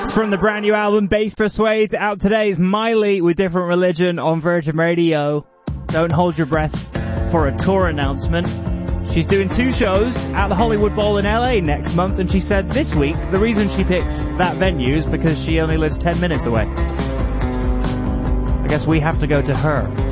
From the brand new album Bass Persuades, out today is Miley with Different Religion on Virgin Radio. Don't hold your breath for a tour announcement. She's doing 2 shows at the Hollywood Bowl in LA next month, and she said this week the reason she picked that venue is because she only lives 10 minutes away. I guess we have to go to her.